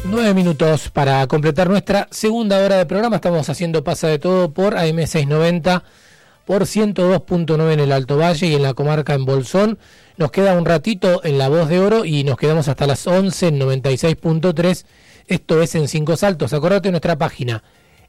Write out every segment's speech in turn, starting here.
9 minutos para completar nuestra segunda hora de programa. Estamos haciendo Pasa de Todo por AM690, por 102.9 en el Alto Valle y en la comarca en Bolsón. Nos queda un ratito en La Voz de Oro y nos quedamos hasta las 11 en 96.3. Esto es en 5 saltos. Acordate de nuestra página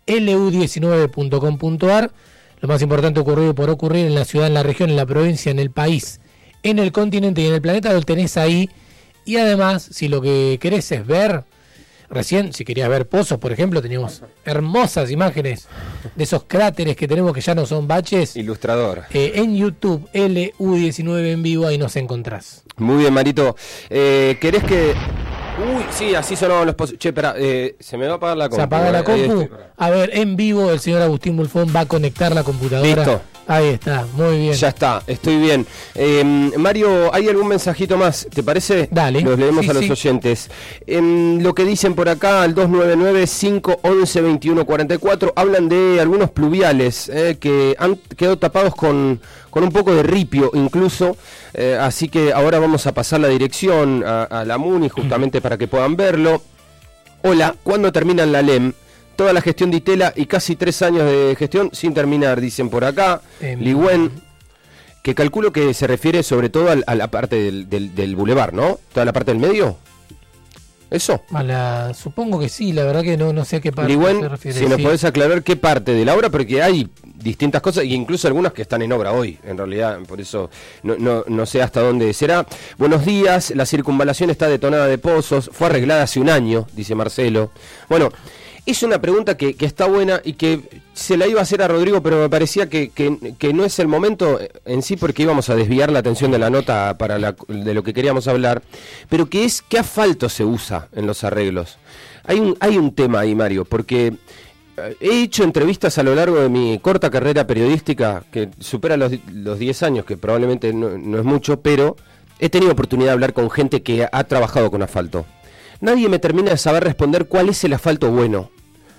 lu19.com.ar. Lo más importante ocurrido por ocurrir en la ciudad, en la región, en la provincia, en el país, en el continente y en el planeta, lo tenés ahí. Y además, si lo que querés es ver, recién, si querías ver pozos, por ejemplo, teníamos hermosas imágenes de esos cráteres que tenemos que ya no son baches. Ilustrador. En YouTube, LU19 en vivo, ahí nos encontrás. Muy bien, Marito. ¿Querés que...? Uy, sí, así sonaban los pozos. Che, espera, se me va a apagar la compu. ¿Se apaga la compu? A ver, en vivo el señor Agustín Bulfón va a conectar la computadora. Listo. Ahí está, muy bien. Ya está, estoy bien. Mario, ¿hay algún mensajito más? ¿Te parece? Dale. Los leemos a los oyentes. Lo que dicen por acá, al 299-511-2144, hablan de algunos pluviales que han quedado tapados con un poco de ripio incluso. Así que ahora vamos a pasar la dirección a la MUNI justamente para que puedan verlo. Hola, ¿cuándo terminan la LEM? Toda la gestión de Itela y casi 3 años de gestión sin terminar, dicen por acá. Ligüen, que calculo que se refiere sobre todo a la parte del bulevar, ¿no? Toda la parte del medio. ¿Eso? Supongo que sí, la verdad que no sé a qué parte Ligüen, se refiere. Si nos podés aclarar qué parte de la obra, porque hay distintas cosas, e incluso algunas que están en obra hoy, en realidad, por eso no sé hasta dónde será. Buenos días, la circunvalación está detonada de pozos, fue arreglada hace un año, dice Marcelo. Bueno, es una pregunta que está buena y que se la iba a hacer a Rodrigo, pero me parecía que no es el momento en sí, porque íbamos a desviar la atención de la nota de lo que queríamos hablar, pero que es qué asfalto se usa en los arreglos. Hay un tema ahí, Mario, porque he hecho entrevistas a lo largo de mi corta carrera periodística, que supera los 10 años, que probablemente no es mucho, pero he tenido oportunidad de hablar con gente que ha trabajado con asfalto. Nadie me termina de saber responder cuál es el asfalto bueno.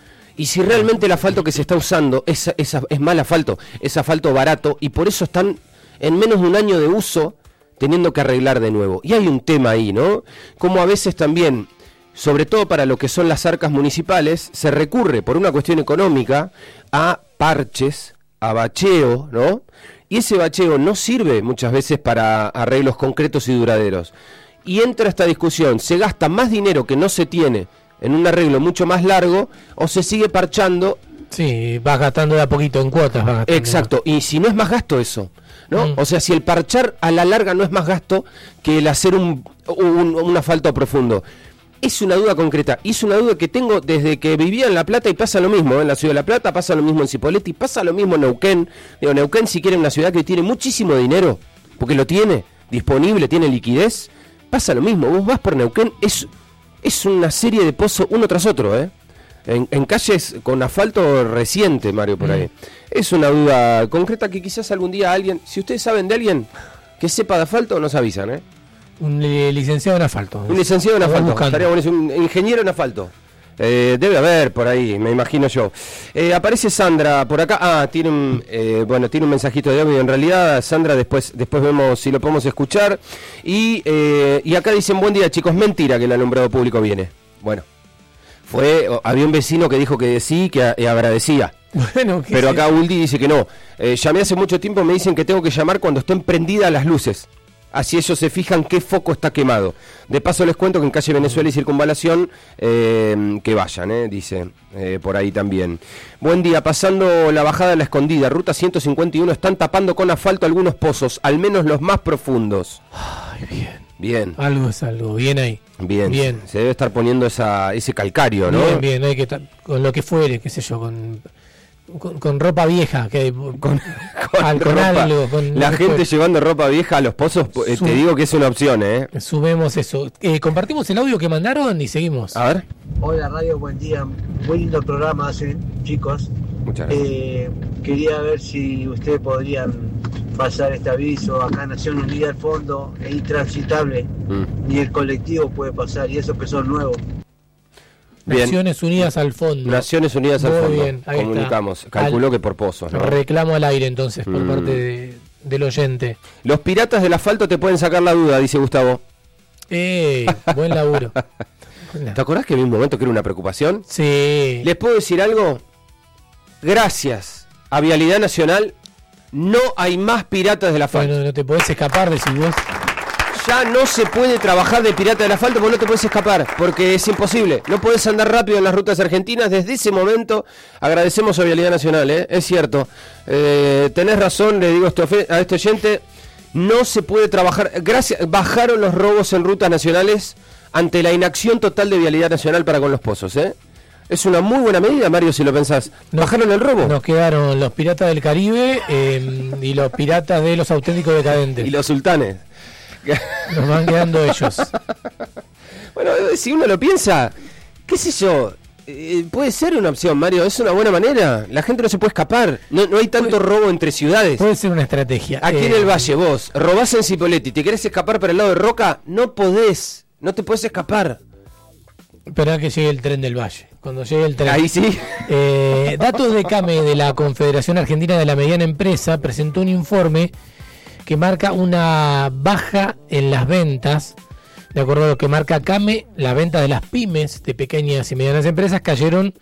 Y si realmente el asfalto que se está usando es mal asfalto, es asfalto barato, y por eso están en menos de un año de uso teniendo que arreglar de nuevo. Y hay un tema ahí, ¿no? Como a veces también, sobre todo para lo que son las arcas municipales, se recurre por una cuestión económica a parches, a bacheo, ¿no? Y ese bacheo no sirve muchas veces para arreglos concretos y duraderos. Y entra esta discusión, ¿se gasta más dinero que no se tiene en un arreglo mucho más largo o se sigue parchando? Sí, vas gastando de a poquito en cuotas. Exacto, y si no es más gasto eso, ¿no? O sea, si el parchar a la larga no es más gasto que el hacer un asfalto profundo. Es una duda concreta, y es una duda que tengo desde que vivía en La Plata, y pasa lo mismo, en la ciudad de La Plata, pasa lo mismo en Cipolletti, pasa lo mismo en Neuquén. Digo, Neuquén, si quiere, una ciudad que tiene muchísimo dinero, porque lo tiene disponible, tiene liquidez. Pasa lo mismo, vos vas por Neuquén, es una serie de pozos uno tras otro, en calles con asfalto reciente, Mario, por ahí. Es una duda concreta que quizás algún día alguien, si ustedes saben de alguien que sepa de asfalto, nos avisan, Un licenciado en asfalto. Un licenciado en asfalto, estaría bueno, un ingeniero en asfalto. Debe haber por ahí, me imagino yo. Aparece Sandra por acá. Tiene un mensajito de audio. En realidad, Sandra, después vemos si lo podemos escuchar. Y acá dicen: buen día, chicos. Mentira que el alumbrado público viene. Bueno, había un vecino que dijo que sí, que agradecía. Bueno, pero acá Uldi dice que no. Llamé hace mucho tiempo, me dicen que tengo que llamar cuando estén prendidas las luces. Así ellos se fijan qué foco está quemado. De paso les cuento que en calle Venezuela y Circunvalación, que vayan, dice por ahí también. Buen día, pasando la bajada de La Escondida, ruta 151, están tapando con asfalto algunos pozos, al menos los más profundos. Ay, bien. Bien. Algo es algo, bien ahí. Bien. Se debe estar poniendo ese calcario, ¿no? Bien, hay que estar con lo que fuere, qué sé yo, con ropa vieja, con algo, con la gente fuere. Llevando ropa vieja a los pozos, te digo que es una opción, Subemos eso. Compartimos el audio que mandaron y seguimos. A ver. Hola radio, buen día. Muy lindo programa hacen, chicos. Muchas gracias. Quería ver si ustedes podrían pasar este aviso. Acá Nación Unida al fondo es intransitable, ni el colectivo puede pasar, y eso que son nuevos. Bien. Naciones Unidas al fondo. Naciones Unidas al fondo. Muy bien, ahí comunicamos. Está. Calculó que por pozos, ¿no? Reclamo al aire entonces por parte del oyente. Los piratas del asfalto te pueden sacar la duda, dice Gustavo. Buen laburo. ¿Te acordás que había un momento que era una preocupación? Sí. ¿Les puedo decir algo? Gracias a Vialidad Nacional, no hay más piratas del asfalto. Bueno, no te podés escapar, decís vos. Ya no se puede trabajar de pirata del asfalto porque no te puedes escapar, porque es imposible. No podés andar rápido en las rutas argentinas. Desde ese momento agradecemos a Vialidad Nacional, es cierto. Tenés razón, le digo a este oyente, no se puede trabajar. Bajaron los robos en rutas nacionales ante la inacción total de Vialidad Nacional para con los pozos, Es una muy buena medida, Mario, si lo pensás. ¿Bajaron el robo? Nos quedaron los piratas del Caribe y los piratas de los auténticos decadentes. Y los sultanes. Nos van quedando ellos. Bueno, si uno lo piensa, qué sé yo, puede ser una opción, Mario, es una buena manera. La gente no se puede escapar, no hay tanto robo entre ciudades. Puede ser una estrategia. Aquí en el Valle, vos robás en Cipolletti, ¿te querés escapar para el lado de Roca? No podés, no te podés escapar. Esperá que llegue el tren del Valle. Cuando llegue el tren. Ahí sí. Datos de CAME de la Confederación Argentina de la Mediana Empresa presentó un informe que marca una baja en las ventas. De acuerdo a lo que marca CAME, las ventas de las pymes, de pequeñas y medianas empresas, cayeron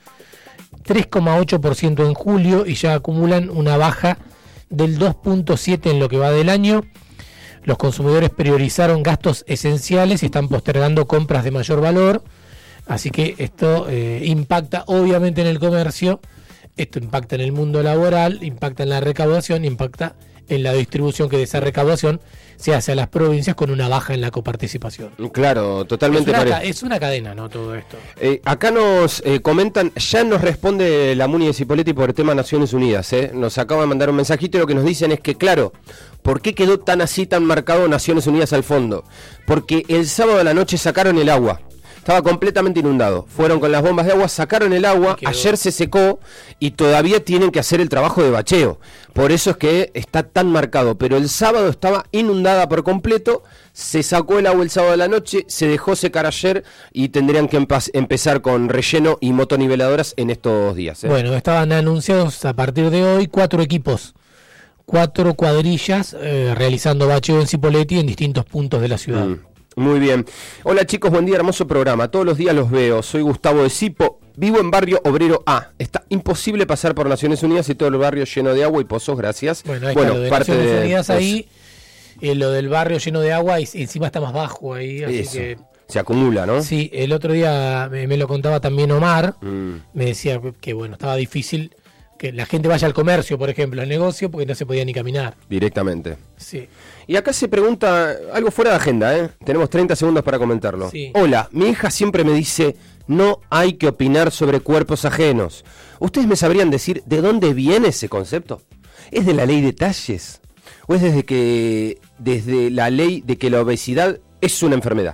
3,8% en julio y ya acumulan una baja del 2,7% en lo que va del año. Los consumidores priorizaron gastos esenciales y están postergando compras de mayor valor. Así que esto impacta obviamente en el comercio, esto impacta en el mundo laboral, impacta en la recaudación, impacta en la distribución, que de esa recaudación se hace a las provincias con una baja en la coparticipación. Claro, totalmente. Es una cadena, ¿no? Todo esto. Acá nos comentan, ya nos responde la Muni de Cipolletti por el tema Naciones Unidas. Nos acaba de mandar un mensajito y lo que nos dicen es que, claro, ¿por qué quedó tan así, tan marcado Naciones Unidas al fondo? Porque el sábado a la noche sacaron el agua. Estaba completamente inundado. Fueron con las bombas de agua, sacaron el agua, ayer se secó y todavía tienen que hacer el trabajo de bacheo. Por eso es que está tan marcado. Pero el sábado estaba inundada por completo, se sacó el agua el sábado de la noche, se dejó secar ayer y tendrían que empezar con relleno y motoniveladoras en estos días. Bueno, estaban anunciados a partir de hoy 4 equipos, 4 cuadrillas realizando bacheo en Cipolletti en distintos puntos de la ciudad. Muy bien. Hola chicos, buen día, hermoso programa. Todos los días los veo. Soy Gustavo de Cipo. Vivo en barrio Obrero A. Está imposible pasar por Naciones Unidas y todo el barrio lleno de agua y pozos, gracias. Bueno, ahí está, lo de parte Naciones Unidas ahí, lo del barrio lleno de agua y encima está más bajo ahí, así eso. Que se acumula, ¿no? Sí, el otro día me lo contaba también Omar, me decía que bueno, estaba difícil que la gente vaya al comercio, por ejemplo, al negocio, porque no se podía ni caminar. Directamente. Sí. Y acá se pregunta algo fuera de agenda, Tenemos 30 segundos para comentarlo. Sí. Hola, mi hija siempre me dice, no hay que opinar sobre cuerpos ajenos. ¿Ustedes me sabrían decir de dónde viene ese concepto? ¿Es de la ley de Talles? ¿O es desde la ley de que la obesidad es una enfermedad?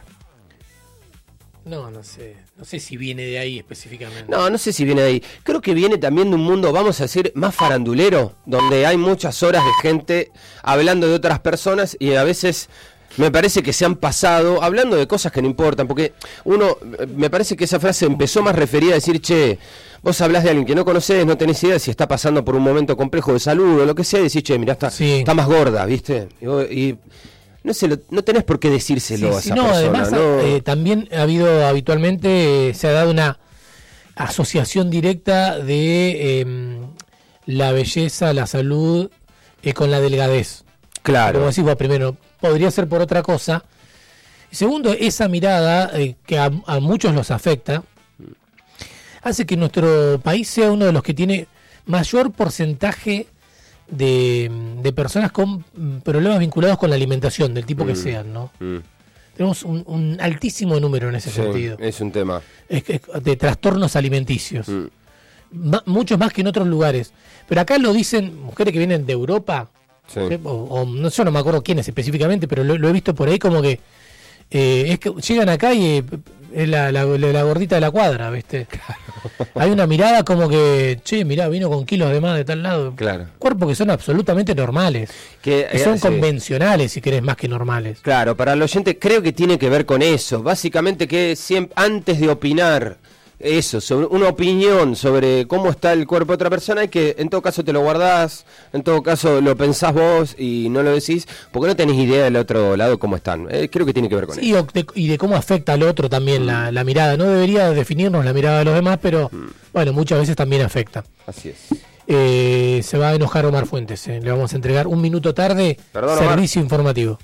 No sé si viene de ahí específicamente. No sé si viene de ahí. Creo que viene también de un mundo, vamos a decir, más farandulero, donde hay muchas horas de gente hablando de otras personas y a veces me parece que se han pasado hablando de cosas que no importan, porque me parece que esa frase empezó más referida a decir, che, vos hablás de alguien que no conocés, no tenés idea de si está pasando por un momento complejo de salud o lo que sea, y decís, che, mirá, está más gorda, ¿viste? Y no sé, no tenés por qué decírselo a esa persona. Además, también ha habido habitualmente, se ha dado una asociación directa de la belleza, la salud con la delgadez. Claro. Como decís vos, primero, podría ser por otra cosa. Segundo, esa mirada que a muchos los afecta, hace que nuestro país sea uno de los que tiene mayor porcentaje de personas con problemas vinculados con la alimentación, del tipo que sean, ¿no? Tenemos un altísimo número en ese sentido. Es un tema. De trastornos alimenticios. Muchos más que en otros lugares. Pero acá lo dicen mujeres que vienen de Europa, yo no me acuerdo quiénes específicamente, pero lo he visto por ahí como que es que llegan acá y es la gordita de la cuadra, ¿viste? Claro. Hay una mirada como que, che, mirá, vino con kilos de más de tal lado. Claro. Cuerpos que son absolutamente normales. Que son convencionales, si querés, más que normales. Claro, para el oyente creo que tiene que ver con eso. Básicamente que siempre, antes de opinar, eso, sobre una opinión sobre cómo está el cuerpo de otra persona, y que en todo caso te lo guardás, en todo caso lo pensás vos y no lo decís, porque no tenés idea del otro lado cómo están. Creo que tiene que ver con eso. Y de cómo afecta al otro también la mirada. No debería definirnos la mirada de los demás, pero bueno, muchas veces también afecta. Así es. Se va a enojar Omar Fuentes. Le vamos a entregar un minuto tarde. Perdón, servicio informativo.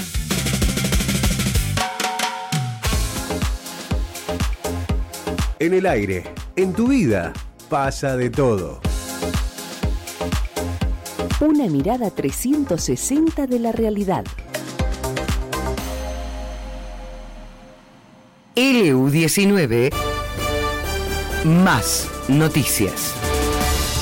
En el aire, en tu vida, pasa de todo. Una mirada 360 de la realidad. LU19 más noticias.